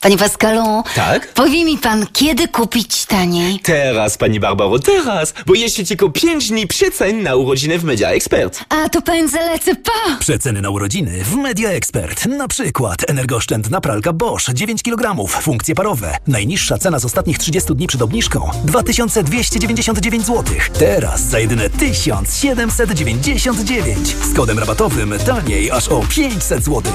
Panie Pascalu, Tak? powie mi pan, kiedy kupić taniej? Teraz, pani Barbaro, teraz! Bo jeszcze tylko 5 dni przecen na urodziny w Media Expert. A to pędzę lecę, pa! Przeceny na urodziny w Media Expert. Na przykład energooszczędna pralka Bosch 9 kg, funkcje parowe. Najniższa cena z ostatnich 30 dni przed obniżką 2299 zł. Teraz za jedyne 1799. Z kodem rabatowym taniej aż o 500 zł.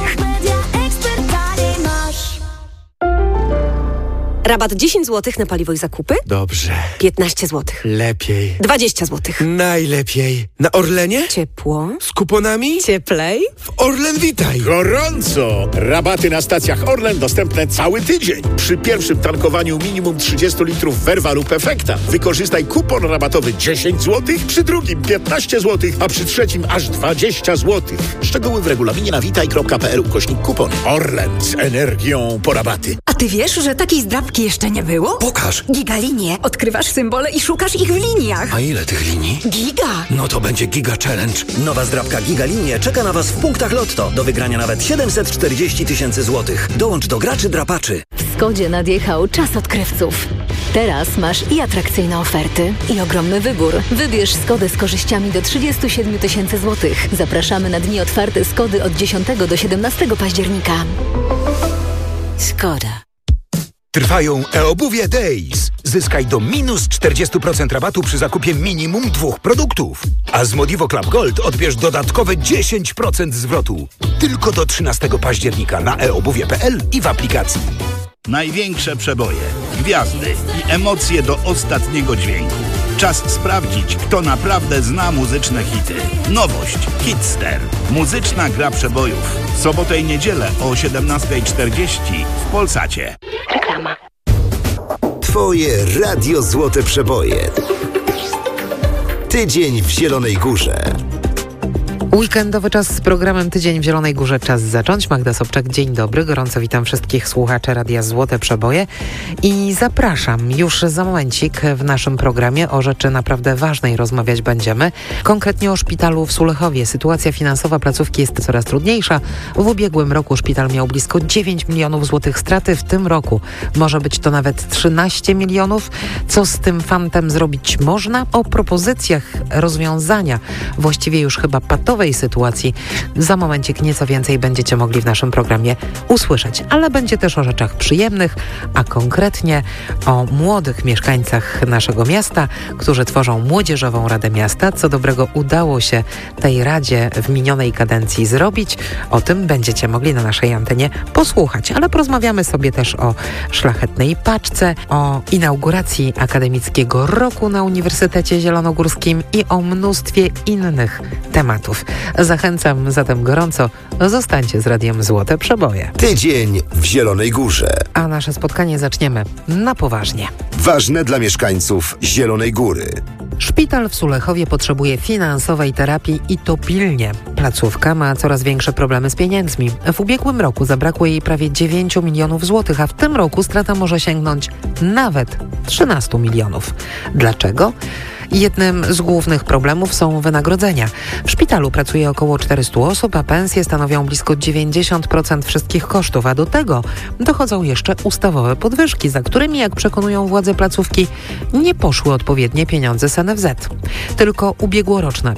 Rabat 10 zł na paliwo i zakupy? Dobrze. 15 zł. Lepiej. 20 zł. Najlepiej. Na Orlenie? Ciepło. Z kuponami? Cieplej. W Orlen Witaj. Gorąco! Rabaty na stacjach Orlen dostępne cały tydzień. Przy pierwszym tankowaniu minimum 30 litrów Verva lub Efekta wykorzystaj kupon rabatowy 10 zł, przy drugim 15 zł, a przy trzecim aż 20 zł. Szczegóły w regulaminie na witaj.pl/kupon. Orlen z energią po rabaty. A ty wiesz, że takiej zdrabki jeszcze nie było? Pokaż. Gigalinie. Odkrywasz symbole i szukasz ich w liniach. A ile tych linii? Giga. No to będzie Giga Challenge. Nowa zdrabka Gigalinie czeka na Was w punktach Lotto. Do wygrania nawet 740 000 złotych. Dołącz do graczy drapaczy. W Skodzie nadjechał czas odkrywców. Teraz masz i atrakcyjne oferty, i ogromny wybór. Wybierz Skodę z korzyściami do 37 000 złotych. Zapraszamy na dni otwarte Skody od 10 do 17 października. Skoda. Trwają eObuwie Days. Zyskaj do minus 40% rabatu przy zakupie minimum 2 produktów. A z Modivo Club Gold odbierz dodatkowe 10% zwrotu. Tylko do 13 października na eobuwie.pl i w aplikacji. Największe przeboje, gwiazdy i emocje do ostatniego dźwięku. Czas sprawdzić, kto naprawdę zna muzyczne hity. Nowość Hitster. Muzyczna gra przebojów. W sobotę i niedzielę o 17:40 w Polsacie. Reklama. Twoje Radio Złote Przeboje. Tydzień w Zielonej Górze. Weekendowy czas z programem Tydzień w Zielonej Górze. Czas zacząć. Magda Sobczak, dzień dobry. Gorąco witam wszystkich słuchaczy Radia Złote Przeboje i zapraszam już za momencik w naszym programie. O rzeczy naprawdę ważnej rozmawiać będziemy. Konkretnie o szpitalu w Sulechowie. Sytuacja finansowa placówki jest coraz trudniejsza. W ubiegłym roku szpital miał blisko 9 milionów złotych straty. W tym roku może być to nawet 13 milionów. Co z tym fantem zrobić można? O propozycjach rozwiązania właściwie już chyba patowej sytuacji za momencik nieco więcej będziecie mogli w naszym programie usłyszeć, ale będzie też o rzeczach przyjemnych, a konkretnie o młodych mieszkańcach naszego miasta, którzy tworzą Młodzieżową Radę Miasta. Co dobrego udało się tej Radzie w minionej kadencji zrobić. O tym będziecie mogli na naszej antenie posłuchać, ale porozmawiamy sobie też o szlachetnej paczce, o inauguracji akademickiego roku na Uniwersytecie Zielonogórskim i o mnóstwie innych tematów. Zachęcam zatem gorąco, zostańcie z Radiem Złote Przeboje. Tydzień w Zielonej Górze. A nasze spotkanie zaczniemy na poważnie. Ważne dla mieszkańców Zielonej Góry. Szpital w Sulechowie potrzebuje finansowej terapii i to pilnie. Placówka ma coraz większe problemy z pieniędzmi. W ubiegłym roku zabrakło jej prawie 9 milionów złotych, a w tym roku strata może sięgnąć nawet 13 milionów. Dlaczego? Jednym z głównych problemów są wynagrodzenia. W szpitalu pracuje około 400 osób, a pensje stanowią blisko 90% wszystkich kosztów, a do tego dochodzą jeszcze ustawowe podwyżki, za którymi, jak przekonują władze placówki, nie poszły odpowiednie pieniądze z NFZ. Tylko ubiegłoroczna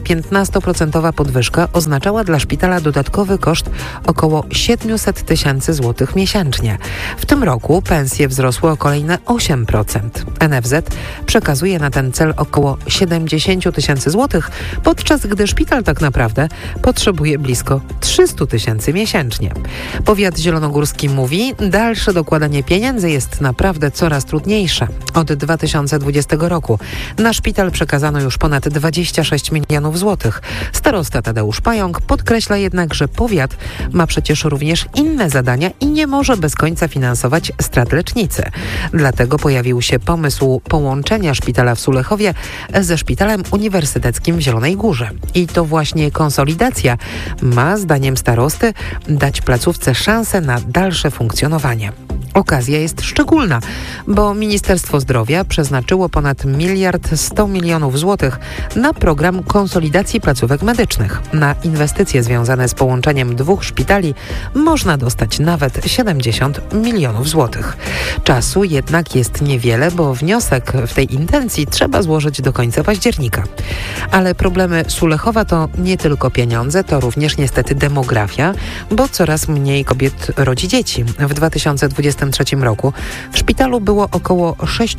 15% podwyżka oznaczała dla szpitala dodatkowy koszt około 700 000 złotych miesięcznie. W tym roku pensje wzrosły o kolejne 8%. NFZ przekazuje na ten cel około 70 000 złotych, podczas gdy szpital tak naprawdę potrzebuje blisko 300 000 miesięcznie. Powiat zielonogórski mówi, dalsze dokładanie pieniędzy jest naprawdę coraz trudniejsze. Od 2020 roku na szpital przekazano już ponad 26 milionów złotych. Starosta Tadeusz Pająk podkreśla jednak, że powiat ma przecież również inne zadania i nie może bez końca finansować strat lecznicy. Dlatego pojawił się pomysł połączenia szpitala w Sulechowie ze Szpitalem Uniwersyteckim w Zielonej Górze. I to właśnie konsolidacja ma, zdaniem starosty, dać placówce szansę na dalsze funkcjonowanie. Okazja jest szczególna, bo Ministerstwo Zdrowia przeznaczyło ponad 1,1 mld złotych na program konsolidacji placówek medycznych. Na inwestycje związane z połączeniem 2 szpitali można dostać nawet 70 milionów złotych. Czasu jednak jest niewiele, bo wniosek w tej intencji trzeba złożyć do końca października. Ale problemy Sulechowa to nie tylko pieniądze, to również niestety demografia, bo coraz mniej kobiet rodzi dzieci. W 2023 roku w szpitalu było około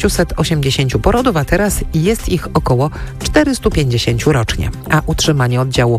680 porodów, a teraz jest ich około 450 rocznie. A utrzymanie oddziału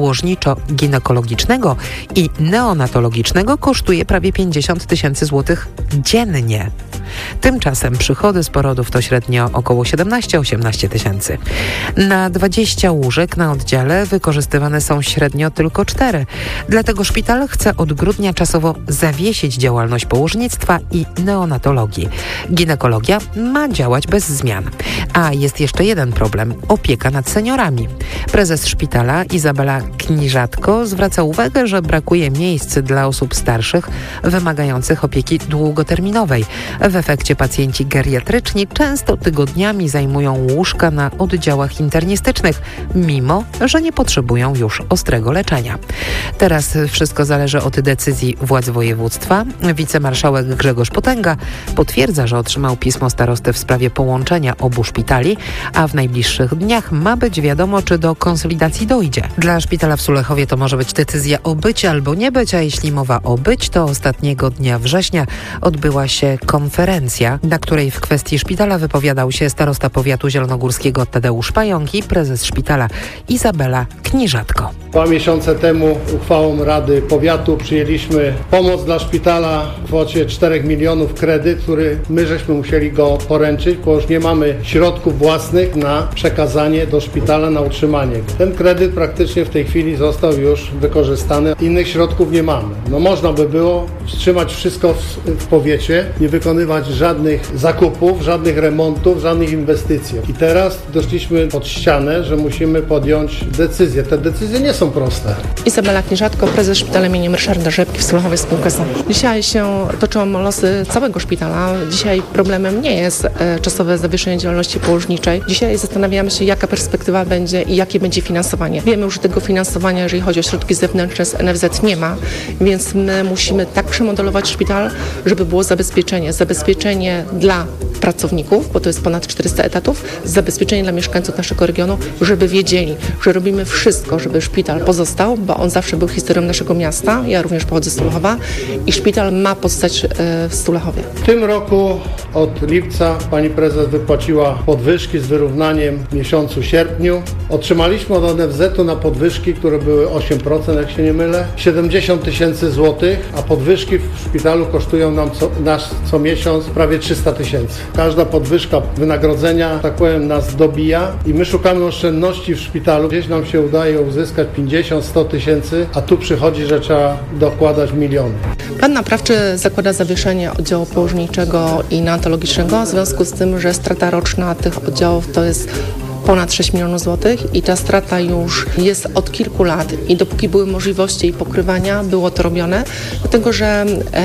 położniczo-ginekologicznego i neonatologicznego kosztuje prawie 50 tysięcy złotych dziennie. Tymczasem przychody z porodów to średnio około 17-18 tysięcy. Na 20 łóżek na oddziale wykorzystywane są średnio tylko 4. Dlatego szpital chce od grudnia czasowo zawiesić działalność położnictwa i neonatologii. Ginekologia ma działać bez zmian. A jest jeszcze jeden problem – opieka nad seniorami. Prezes szpitala Izabela Kniżatko zwraca uwagę, że brakuje miejsc dla osób starszych wymagających opieki długoterminowej. W efekcie pacjenci geriatryczni często tygodniami zajmują łóżka na oddziałach internistycznych, mimo że nie potrzebują już ostrego leczenia. Teraz wszystko zależy od decyzji władz województwa. Wicemarszałek Grzegorz Potęga potwierdza, że otrzymał pismo starosty w sprawie połączenia obu szpitali, a w najbliższych dniach ma być wiadomo, czy do konsolidacji dojdzie. Dla szpitala w Sulechowie to może być decyzja o być albo nie być, a jeśli mowa o być, to ostatniego dnia września odbyła się konferencja, na której w kwestii szpitala wypowiadał się starosta powiatu zielonogórskiego Tadeusz Pająk i prezes szpitala Izabela Kniżatko. 2 miesiące temu uchwałą Rady Powiatu przyjęliśmy pomoc dla szpitala w kwocie 4 milionów kredyt, który my żeśmy musieli go poręczyć, bo już nie mamy środków własnych na przekazanie do szpitala na utrzymanie go. Ten kredyt praktycznie w tej chwili został już wykorzystany. Innych środków nie mamy. Można by było wstrzymać wszystko w powiecie, nie wykonywać żadnych zakupów, żadnych remontów, żadnych inwestycji. I teraz doszliśmy pod ścianę, że musimy podjąć decyzje. Te decyzje nie są proste. Izabela Kniżatko, prezes szpitala im. Ryszarda Rzepki w Sulechowie Spółka z. Dzisiaj się toczą losy całego szpitala. Dzisiaj problemem nie jest czasowe zawieszenie działalności położniczej. Dzisiaj zastanawiamy się, jaka perspektywa będzie i jakie będzie finansowanie. Wiemy już, że tego finansowania, jeżeli chodzi o środki zewnętrzne z NFZ nie ma, więc my musimy tak przemodelować szpital, żeby było zabezpieczenie dla pracowników, bo to jest ponad 400 etatów, zabezpieczenie dla mieszkańców naszego regionu, żeby wiedzieli, że robimy wszystko, żeby szpital pozostał, bo on zawsze był historią naszego miasta. Ja również pochodzę z Sulechowa i szpital ma pozostać w Sulechowie. W tym roku od lipca pani prezes wypłaciła podwyżki z wyrównaniem w miesiącu sierpniu. Otrzymaliśmy od NFZ-u na podwyżki, które były 8%, jak się nie mylę, 70 tysięcy złotych, a podwyżki w szpitalu kosztują nas co miesiąc prawie 300 tysięcy. Każda podwyżka wynagrodzenia, tak powiem, nas dobija i my szukamy oszczędności w szpitalu. Gdzieś nam się udaje uzyskać 50-100 tysięcy, a tu przychodzi, że trzeba dokładać miliony. Plan naprawczy zakłada zawieszenie oddziału położniczego i neonatologicznego w związku z tym, że strata roczna tych oddziałów to jest ponad 6 milionów złotych i ta strata już jest od kilku lat i dopóki były możliwości jej pokrywania, było to robione, dlatego że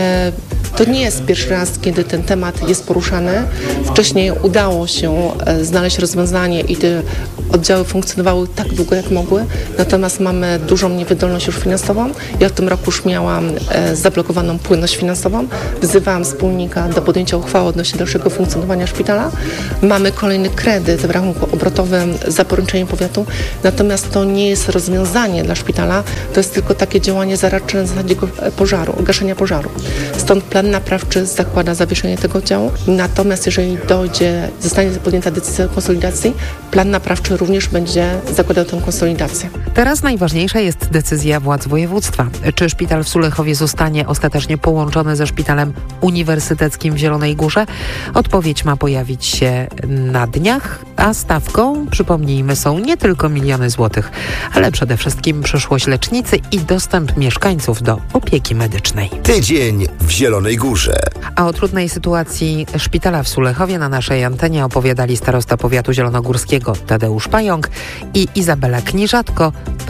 to nie jest pierwszy raz, kiedy ten temat jest poruszany. Wcześniej udało się znaleźć rozwiązanie i te oddziały funkcjonowały tak długo, jak mogły, natomiast mamy dużą niewydolność już finansową. Ja w tym roku już miałam zablokowaną płynność finansową. Wzywałam wspólnika do podjęcia uchwały odnośnie dalszego funkcjonowania szpitala. Mamy kolejny kredyt w rachunku obrotowym za poręczeniem powiatu, natomiast to nie jest rozwiązanie dla szpitala, to jest tylko takie działanie zaradcze na zasadzie gaszenia pożaru. Stąd plan naprawczy zakłada zawieszenie tego oddziału, natomiast jeżeli zostanie podjęta decyzja o konsolidacji, plan naprawczy również będzie zakładał tę konsolidację. Teraz najważniejsza jest decyzja władz województwa. Czy szpital w Sulechowie zostanie ostatecznie połączony ze szpitalem uniwersyteckim w Zielonej Górze? Odpowiedź ma pojawić się na dniach, a stawką, przypomnijmy, są nie tylko miliony złotych, ale przede wszystkim przyszłość lecznicy i dostęp mieszkańców do opieki medycznej. Tydzień w Zielonej Górze. A o trudnej sytuacji szpitala w Sulechowie na naszej antenie opowiadali starosta powiatu zielonogórskiego Tadeusz Pająk i Izabela Kniżatko,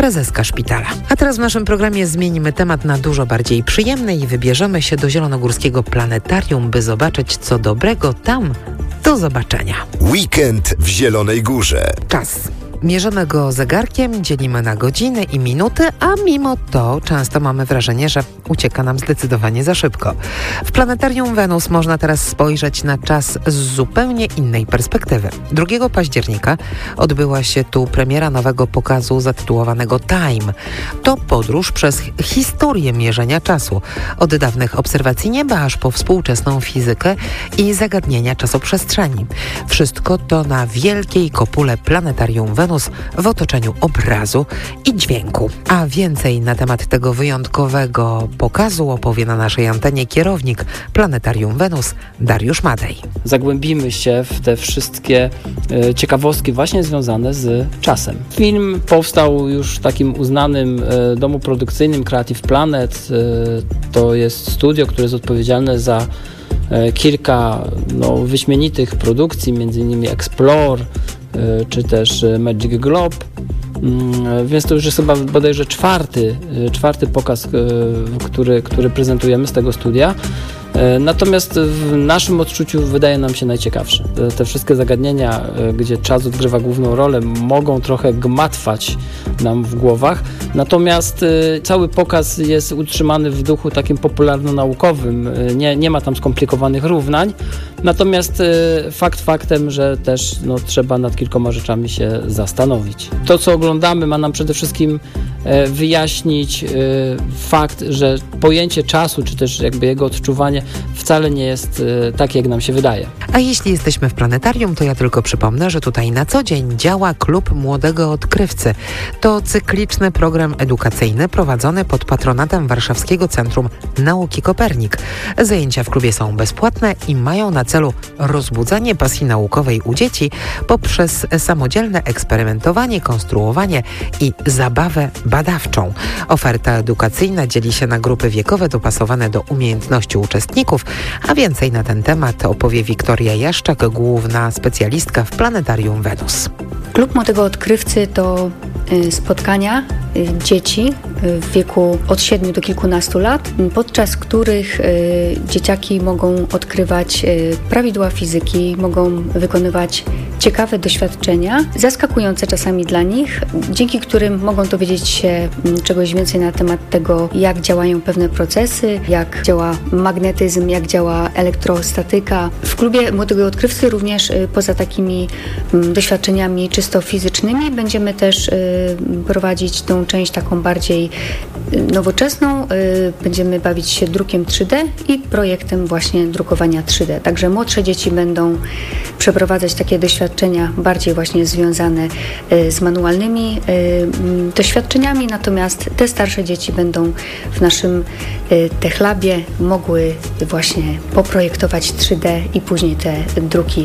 prezeska szpitala. A teraz w naszym programie zmienimy temat na dużo bardziej przyjemny i wybierzemy się do zielonogórskiego planetarium, by zobaczyć, co dobrego tam do zobaczenia. Weekend w Zielonej Górze. Czas. Mierzymy go zegarkiem, dzielimy na godziny i minuty, a mimo to często mamy wrażenie, że ucieka nam zdecydowanie za szybko. W Planetarium Wenus można teraz spojrzeć na czas z zupełnie innej perspektywy. 2 października odbyła się tu premiera nowego pokazu zatytułowanego Time. To podróż przez historię mierzenia czasu. Od dawnych obserwacji nieba aż po współczesną fizykę i zagadnienia czasoprzestrzeni. Wszystko to na wielkiej kopule Planetarium Wenus w otoczeniu obrazu i dźwięku. A więcej na temat tego wyjątkowego pokazu opowie na naszej antenie kierownik Planetarium Wenus Dariusz Madej. Zagłębimy się w te wszystkie ciekawostki właśnie związane z czasem. Film powstał już w takim uznanym domu produkcyjnym Creative Planet. To jest studio, które jest odpowiedzialne za kilka wyśmienitych produkcji, m.in. Explore, czy też Magic Globe, więc to już jest chyba bodajże czwarty pokaz, który prezentujemy z tego studia. Natomiast w naszym odczuciu wydaje nam się najciekawszy. Te wszystkie zagadnienia, gdzie czas odgrywa główną rolę, mogą trochę gmatwać nam w głowach. Natomiast cały pokaz jest utrzymany w duchu takim popularno-naukowym. Nie ma tam skomplikowanych równań. Natomiast fakt faktem, że też trzeba nad kilkoma rzeczami się zastanowić. To, co oglądamy, ma nam przede wszystkim wyjaśnić fakt, że pojęcie czasu, czy też jakby jego odczuwanie wcale nie jest takie, jak nam się wydaje. A jeśli jesteśmy w planetarium, to ja tylko przypomnę, że tutaj na co dzień działa Klub Młodego Odkrywcy. To cykliczny program edukacyjny prowadzony pod patronatem Warszawskiego Centrum Nauki Kopernik. Zajęcia w klubie są bezpłatne i mają na celu rozbudzanie pasji naukowej u dzieci poprzez samodzielne eksperymentowanie, konstruowanie i zabawę badawczą. Oferta edukacyjna dzieli się na grupy wiekowe dopasowane do umiejętności uczestników, a więcej na ten temat opowie Wiktoria Jaszczak, główna specjalistka w Planetarium Wenus. Klub Młodego Odkrywcy to spotkania dzieci w wieku od 7 do kilkunastu lat, podczas których dzieciaki mogą odkrywać prawidła fizyki, mogą wykonywać ciekawe doświadczenia, zaskakujące czasami dla nich, dzięki którym mogą dowiedzieć się czegoś więcej na temat tego, jak działają pewne procesy, jak działa magnetyzm, jak działa elektrostatyka. W klubie Młodego Odkrywcy również poza takimi doświadczeniami czysto fizycznymi będziemy też prowadzić tą część taką bardziej nowoczesną. Będziemy bawić się drukiem 3D i projektem właśnie drukowania 3D. Także młodsze dzieci będą przeprowadzać takie doświadczenia bardziej właśnie związane z manualnymi doświadczeniami, natomiast te starsze dzieci będą w naszym TechLabie mogły właśnie poprojektować 3D i później te druki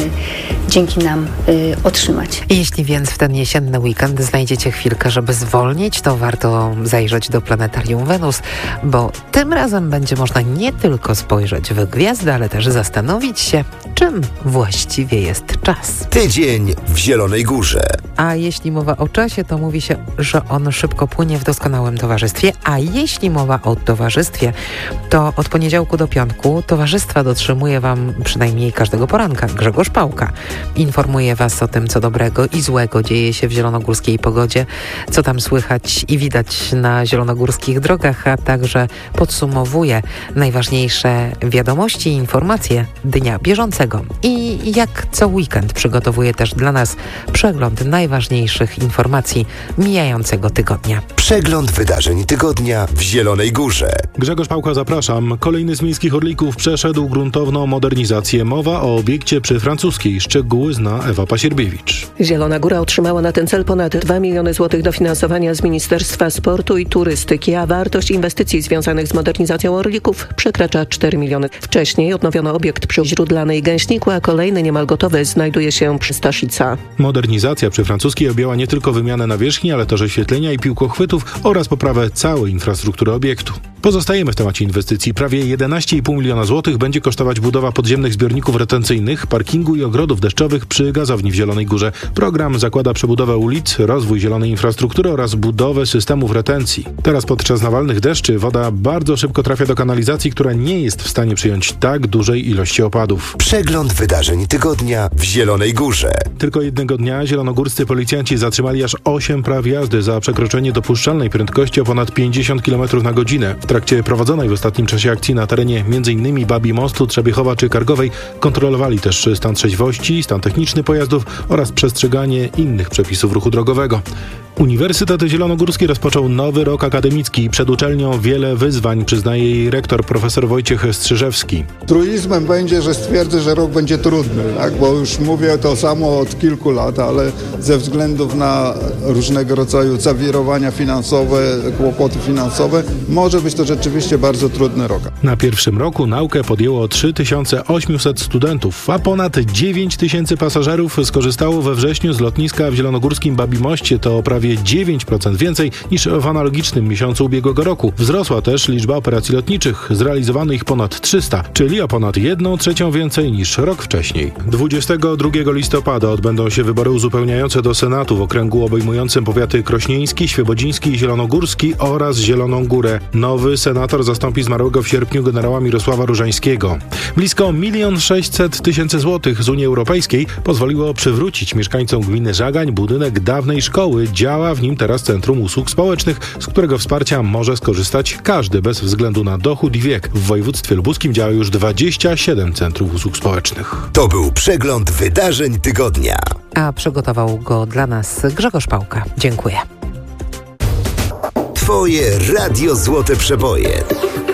dzięki nam otrzymać. Jeśli więc w ten jesienny weekend znajdziecie chwilkę, żeby zwolnić, to warto zajrzeć do Planetarium Wenus, bo tym razem będzie można nie tylko spojrzeć w gwiazdy, ale też zastanowić się, czym właściwie jest czas. Tydzień w Zielonej Górze. A jeśli mowa o czasie, to mówi się, że on szybko płynie w doskonałym towarzystwie, a jeśli mowa o towarzystwie, to od poniedziałku do piątku towarzystwa dotrzymuje Wam przynajmniej każdego poranka Grzegorz Pałka. Informuje Was o tym, co dobrego i złego dzieje się w zielonogórskiej pogodzie, co tam słychać i widać na zielonogórskich drogach, a także podsumowuje najważniejsze wiadomości i informacje dnia bieżącego. I jak co weekend przygotowuje też dla nas przegląd najważniejszych informacji mijającego tygodnia. Przegląd wydarzeń tygodnia w Zielonej Górze. Grzegorz Pałka, zapraszam. Kolejny z miejskich Orlików przeszedł gruntowną modernizację. Mowa o obiekcie przy Francuskiej. Szczegóły zna Ewa Pasierbiewicz. Zielona Góra otrzymała na ten cel ponad 2 miliony złotych dofinansowania z Ministerstwa Sportu i Turystyki, a wartość inwestycji związanych z modernizacją Orlików przekracza 4 miliony. Wcześniej odnowiono obiekt przy Źródlanej Gęśniku, a kolejny niemal gotowy znajduje się przy Staszica. Modernizacja przy Francuskiej francuskiej objęła nie tylko wymianę nawierzchni, ale też oświetlenia i piłkochwytów oraz poprawę całej infrastruktury obiektu. Pozostajemy w temacie inwestycji. Prawie 11,5 miliona złotych będzie kosztować budowa podziemnych zbiorników retencyjnych, parkingu i ogrodów deszczowych przy gazowni w Zielonej Górze. Program zakłada przebudowę ulic, rozwój zielonej infrastruktury oraz budowę systemów retencji. Teraz podczas nawalnych deszczy woda bardzo szybko trafia do kanalizacji, która nie jest w stanie przyjąć tak dużej ilości opadów. Przegląd wydarzeń tygodnia w Zielonej Górze. Tylko jednego dnia zielonogórscy policjanci zatrzymali aż 8 praw jazdy za przekroczenie dopuszczalnej prędkości o ponad 50 km na godzinę. W trakcie prowadzonej w ostatnim czasie akcji na terenie m.in. Babi Mostu, Trzebiechowa czy Kargowej kontrolowali też stan trzeźwości, stan techniczny pojazdów oraz przestrzeganie innych przepisów ruchu drogowego. Uniwersytet Zielonogórski rozpoczął nowy rok akademicki. Przed uczelnią wiele wyzwań, przyznaje jej rektor profesor Wojciech Strzyżewski. Truizmem będzie, że stwierdzę, że rok będzie trudny, tak? Bo już mówię to samo od kilku lat, ale ze względów na różnego rodzaju zawirowania finansowe, kłopoty finansowe, może być to rzeczywiście bardzo trudny rok. Na pierwszym roku naukę podjęło 3800 studentów, a ponad 9000 pasażerów skorzystało we wrześniu z lotniska w zielonogórskim Babimoście. To prawie 9% więcej niż w analogicznym miesiącu ubiegłego roku. Wzrosła też liczba operacji lotniczych, zrealizowano ich ponad 300, czyli o ponad 1/3 więcej niż rok wcześniej. 22 listopada odbędą się wybory uzupełniające do Senatu w okręgu obejmującym powiaty krośnieński, świebodziński i zielonogórski oraz Zieloną Górę. Nowy senator zastąpi zmarłego w sierpniu generała Mirosława Różańskiego. Blisko 1 600 000 złotych z Unii Europejskiej pozwoliło przywrócić mieszkańcom gminy Żagań budynek dawnej szkoły. Działa w nim teraz Centrum Usług Społecznych, z którego wsparcia może skorzystać każdy bez względu na dochód i wiek. W województwie lubuskim działa już 27 centrów usług społecznych. To był przegląd wydarzeń tygodnia. A przygotował go dla nas Grzegorz Pałka. Dziękuję. Twoje Radio Złote Przeboje.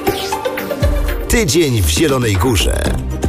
Tydzień w Zielonej Górze.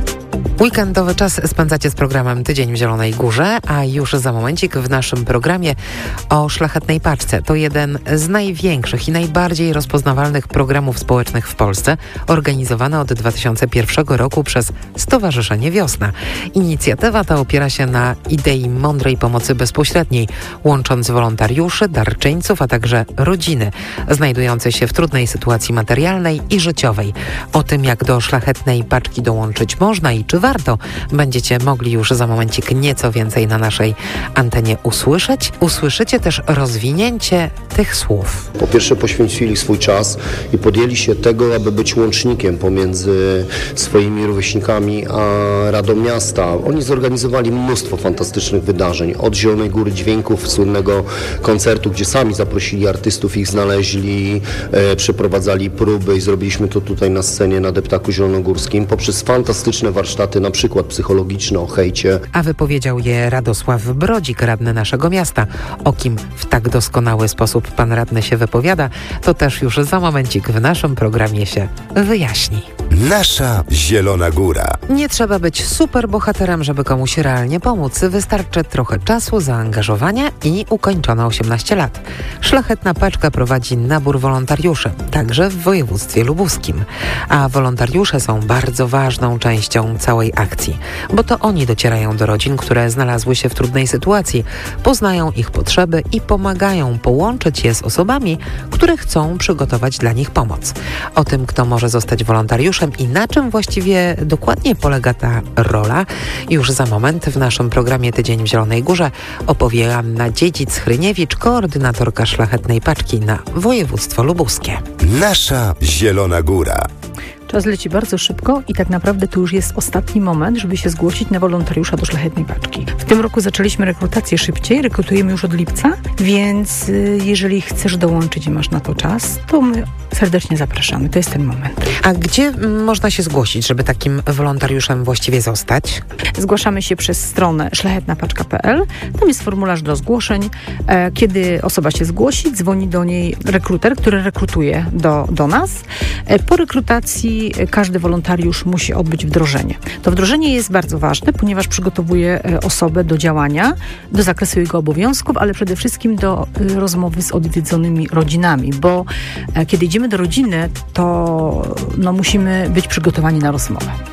Weekendowy czas spędzacie z programem Tydzień w Zielonej Górze, a już za momencik w naszym programie o Szlachetnej Paczce. To jeden z największych i najbardziej rozpoznawalnych programów społecznych w Polsce, organizowany od 2001 roku przez Stowarzyszenie Wiosna. Inicjatywa ta opiera się na idei mądrej pomocy bezpośredniej, łącząc wolontariuszy, darczyńców, a także rodziny znajdujące się w trudnej sytuacji materialnej i życiowej. O tym, jak do Szlachetnej Paczki dołączyć można i czy warto, będziecie mogli już za momencik nieco więcej na naszej antenie usłyszeć. Usłyszycie też rozwinięcie tych słów. Po pierwsze poświęcili swój czas i podjęli się tego, aby być łącznikiem pomiędzy swoimi rówieśnikami a Radą Miasta. Oni zorganizowali mnóstwo fantastycznych wydarzeń. Od Zielonej Góry Dźwięków, słynnego koncertu, gdzie sami zaprosili artystów, ich znaleźli, przeprowadzali próby i zrobiliśmy to tutaj na scenie na Deptaku Zielonogórskim, poprzez fantastyczne warsztaty, na przykład psychologiczne o hejcie. A wypowiedział je Radosław Brodzik, radny naszego miasta. O kim w tak doskonały sposób pan radny się wypowiada, to też już za momencik w naszym programie się wyjaśni. Nasza Zielona Góra. Nie trzeba być superbohaterem, żeby komuś realnie pomóc. Wystarczy trochę czasu, zaangażowania i ukończone 18 lat. Szlachetna Paczka prowadzi nabór wolontariuszy, także w województwie lubuskim. A wolontariusze są bardzo ważną częścią całej akcji, bo to oni docierają do rodzin, które znalazły się w trudnej sytuacji, poznają ich potrzeby i pomagają połączyć je z osobami, które chcą przygotować dla nich pomoc. O tym, kto może zostać wolontariuszem i na czym właściwie dokładnie polega ta rola, już za moment w naszym programie Tydzień w Zielonej Górze opowie Anna Dziedzic-Hryniewicz, koordynatorka Szlachetnej Paczki na województwo lubuskie. Nasza Zielona Góra. Czas leci bardzo szybko i tak naprawdę to już jest ostatni moment, żeby się zgłosić na wolontariusza do Szlachetnej Paczki. W tym roku zaczęliśmy rekrutację szybciej, rekrutujemy już od lipca, więc jeżeli chcesz dołączyć i masz na to czas, to my serdecznie zapraszamy. To jest ten moment. A gdzie można się zgłosić, żeby takim wolontariuszem właściwie zostać? Zgłaszamy się przez stronę szlachetnapaczka.pl. Tam jest formularz do zgłoszeń. Kiedy osoba się zgłosi, dzwoni do niej rekruter, który rekrutuje do nas. Po rekrutacji każdy wolontariusz musi odbyć wdrożenie. To wdrożenie jest bardzo ważne, ponieważ przygotowuje osobę do działania, do zakresu jego obowiązków, ale przede wszystkim do rozmowy z odwiedzonymi rodzinami, bo kiedy idziemy do rodziny, to musimy być przygotowani na rozmowę.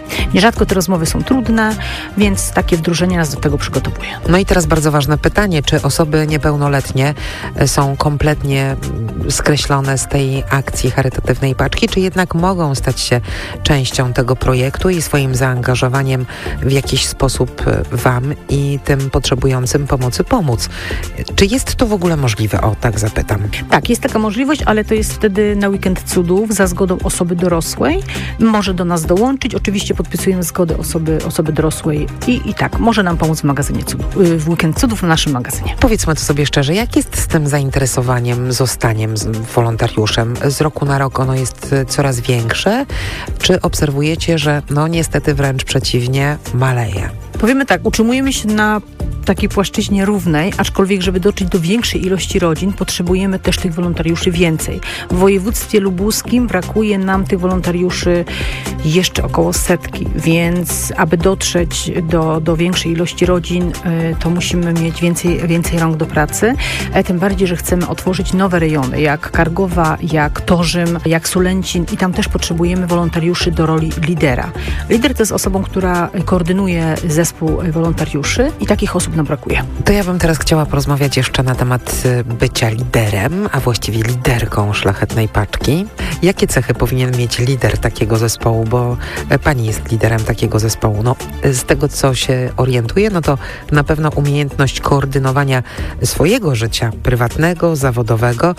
Nierzadko te rozmowy są trudne, więc takie wdrożenie nas do tego przygotowuje. No i teraz bardzo ważne pytanie, czy osoby niepełnoletnie są kompletnie skreślone z tej akcji charytatywnej paczki, czy jednak mogą stać się częścią tego projektu i swoim zaangażowaniem w jakiś sposób Wam i tym potrzebującym pomocy pomóc? Czy jest to w ogóle możliwe? O, tak zapytam. Tak, jest taka możliwość, ale to jest wtedy na weekend cudów za zgodą osoby dorosłej. Może do nas dołączyć. Oczywiście podpisujemy zgodę osoby dorosłej i tak, może nam pomóc w magazynie cudów, w weekend cudów w naszym magazynie. Powiedzmy to sobie szczerze, jak jest z tym zainteresowaniem, zostaniem wolontariuszem? Z roku na rok ono jest coraz większe? Czy obserwujecie, że niestety wręcz przeciwnie, maleje? Powiemy tak, utrzymujemy się na takiej płaszczyźnie równej, aczkolwiek żeby dotrzeć do większej ilości rodzin, potrzebujemy też tych wolontariuszy więcej. W województwie lubuskim brakuje nam tych wolontariuszy jeszcze około 100, więc aby dotrzeć do większej ilości rodzin, to musimy mieć więcej rąk do pracy. Tym bardziej, że chcemy otworzyć nowe rejony, jak Kargowa, jak Torzym, jak Sulęcin i tam też potrzebujemy wolontariuszy do roli lidera. Lider to jest osobą, która koordynuje zespół wolontariuszy i takich osób nam brakuje. To ja bym teraz chciała porozmawiać jeszcze na temat bycia liderem, a właściwie liderką Szlachetnej Paczki. Jakie cechy powinien mieć lider takiego zespołu, bo pani jest liderem takiego zespołu. Z tego, co się orientuję, to na pewno umiejętność koordynowania swojego życia prywatnego, zawodowego,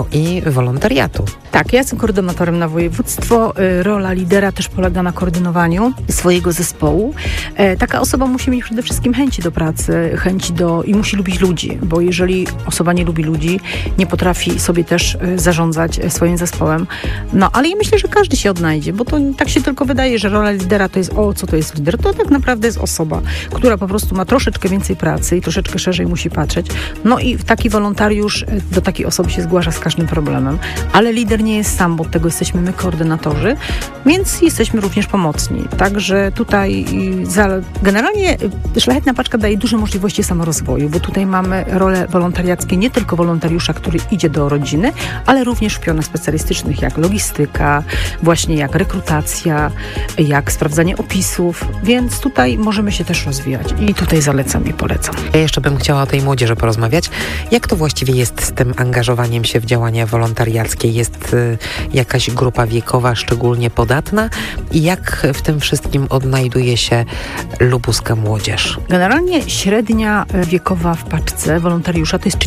i wolontariatu. Tak, ja jestem koordynatorem na województwo. Rola lidera też polega na koordynowaniu swojego zespołu. Taka osoba musi mieć przede wszystkim chęci do pracy, i musi lubić ludzi, bo jeżeli osoba nie lubi ludzi, nie potrafi sobie też zarządzać swoim zespołem. Ale ja myślę, że każdy się odnajdzie, bo to tak się tylko wydaje, że rola lidera to jest, co to jest lider? To tak naprawdę jest osoba, która po prostu ma troszeczkę więcej pracy i troszeczkę szerzej musi patrzeć. I taki wolontariusz do takiej osoby się zgłasza z każdym problemem, ale lider nie jest sam, bo od tego jesteśmy my, koordynatorzy, więc jesteśmy również pomocni. Także tutaj generalnie Szlachetna Paczka daje duże możliwości samorozwoju, bo tutaj mamy role wolontariackie nie tylko wolontariusza, który idzie do rodziny, ale również w pionach specjalistycznych jak logistyka, właśnie jak rekrutacja, jak sprawdzanie opisów, więc tutaj możemy się też rozwijać i tutaj zalecam i polecam. Ja jeszcze bym chciała o tej młodzieży porozmawiać. Jak to właściwie jest z tym angażowaniem się w działania wolontariackie? Jest jakaś grupa wiekowa szczególnie podatna? I jak w tym wszystkim odnajduje się lubuska młodzież? Generalnie średnia wiekowa w paczce wolontariusza to jest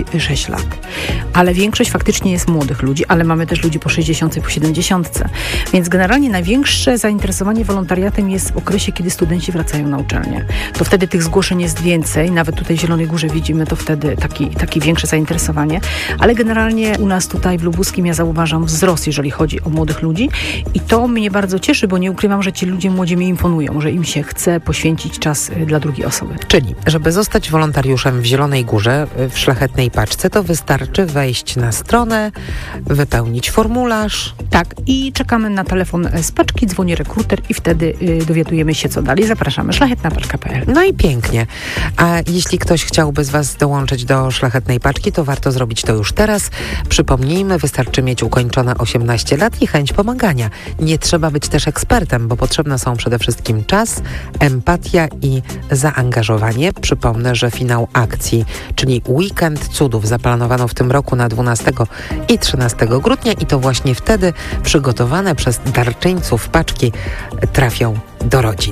36 lat, ale większość faktycznie jest młodych ludzi, ale mamy też ludzi po 60 i po 70. Więc generalnie największe zainteresowanie wolontariatem jest w okresie, kiedy studenci wracają na uczelnię. To wtedy tych zgłoszeń jest więcej, nawet tutaj w Zielonej Górze widzimy to wtedy takie większe zainteresowanie, ale generalnie u nas tutaj w Lubuskim ja zauważam wzrost, jeżeli chodzi o młodych ludzi i to mnie bardzo cieszy, bo nie ukrywam, że ci ludzie młodzi mnie imponują, że im się chce poświęcić czas dla drugiej osoby. Czyli, żeby zostać wolontariuszem w Zielonej Górze, w Szlachetnej Paczce, to wystarczy wejść na stronę, wypełnić formularz. Tak, i czekamy na telefon z paczki, dzwoni rekruter i wtedy dowiadujemy się, co dalej. Zapraszamy, szlachetnapaczka.pl. No i pięknie. A jeśli ktoś chciałby z Was dołączyć do Szlachetnej Paczki, to warto zrobić to już teraz. Przypomnijmy, wystarczy mieć ukończone 18 lat i chęć pomagania. Nie trzeba być też ekspertem, bo potrzebne są przede wszystkim czas, empatia i zaangażowanie. Przypomnę, że finał akcji, czyli Weekend Cudów, zaplanowano w tym roku na 12 i 13 grudnia i to właśnie wtedy przygotowane przez darczyńców paczki trafią do rodzin.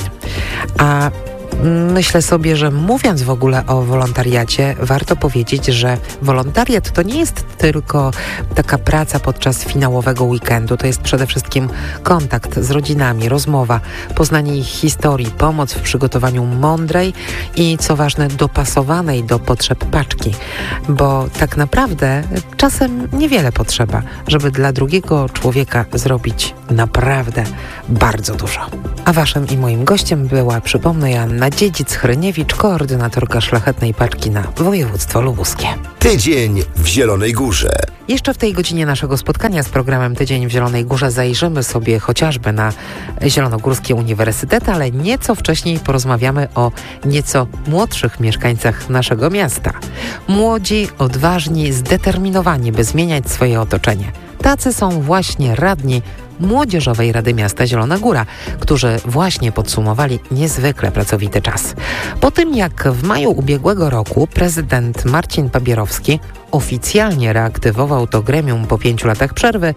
A myślę sobie, że mówiąc w ogóle o wolontariacie, warto powiedzieć, że wolontariat to nie jest tylko taka praca podczas finałowego weekendu. To jest przede wszystkim kontakt z rodzinami, rozmowa, poznanie ich historii, pomoc w przygotowaniu mądrej i, co ważne, dopasowanej do potrzeb paczki. Bo tak naprawdę czasem niewiele potrzeba, żeby dla drugiego człowieka zrobić naprawdę bardzo dużo. A waszym i moim gościem była, przypomnę, Joanna Dziedzic-Hryniewicz, koordynatorka Szlachetnej Paczki na województwo lubuskie. Tydzień w Zielonej Górze. Jeszcze w tej godzinie naszego spotkania z programem Tydzień w Zielonej Górze zajrzymy sobie chociażby na Zielonogórskie Uniwersytety, ale nieco wcześniej porozmawiamy o nieco młodszych mieszkańcach naszego miasta. Młodzi, odważni, zdeterminowani, by zmieniać swoje otoczenie. Tacy są właśnie radni Młodzieżowej Rady Miasta Zielona Góra, którzy właśnie podsumowali niezwykle pracowity czas. Po tym jak w maju ubiegłego roku prezydent Marcin Pabierowski oficjalnie reaktywował to gremium po 5 latach przerwy,